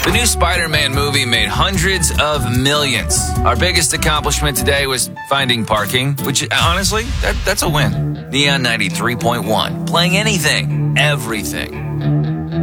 The new Spider-Man movie made hundreds of millions. Our biggest accomplishment today was finding parking, which honestly, that's a win. Neon 93.1, playing anything, everything.